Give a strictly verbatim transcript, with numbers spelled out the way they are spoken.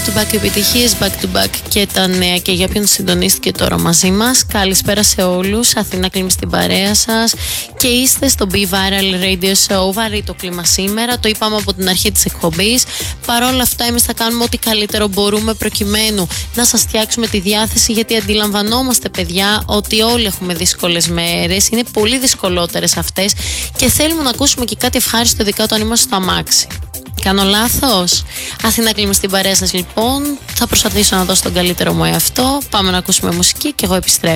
to back επιτυχίες, back to back και τα νέα και για ποιον συντονίστηκε τώρα μαζί μας. Καλησπέρα σε όλους, Αθήνα κλίμα στην παρέα σας και είστε στο Be Viral Radio Show. Βαρύ το κλίμα σήμερα, το είπαμε από την αρχή της εκπομπής. Παρ' όλα αυτά εμείς θα κάνουμε ό,τι καλύτερο μπορούμε προκειμένου να σας φτιάξουμε τη διάθεση, γιατί αντιλαμβανόμαστε παιδιά ότι όλοι έχουμε δύσκολες μέρες, είναι πολύ δυσκολότερες αυτές και θέλουμε να ακούσουμε και κάτι ευχάριστο, ειδικά όταν είμαστε στο αμάξι. Κάνω λάθος? Αθήνα κλίμα στην παρέα σας λοιπόν. Θα προσπαθήσω να δώσω τον καλύτερο μου εαυτό. Πάμε να ακούσουμε μουσική και εγώ επιστρέφω.